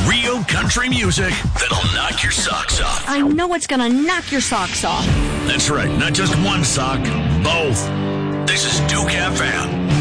Real country music that'll knock your socks off. I know it's gonna knock your socks off. That's right, not just one sock, both. This is Duke FM.